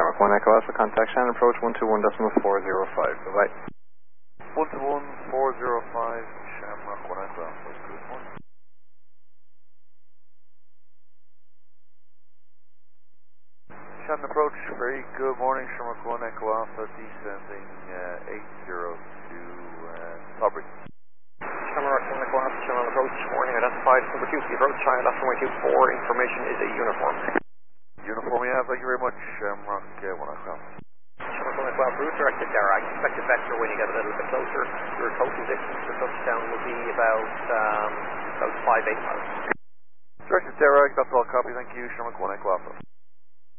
Shamrock 1 Echo Alpha, contact Shannon approach 121.405. Bye-bye. 121.405, Shamrock 1 Echo Alpha. Good morning. Shannon approach, very good morning, Shamrock 1 Echo Alpha, descending 80 to Tobry. Shamrock 1 Echo Alpha, Shannon approach, warning identified, number 2 to the approach, China, left runway 24, information is a uniform. Uniform, yeah, thank you very much, Shamrock 1 Echo Alpha. Shamrock 1 Echo Alpha, route directed there. I expect it better when you get a little bit closer. Your total distance to touchdown will be about 5-8 miles. Directed Derek, that's all copy, thank you, Shamrock 1 Echo Alpha.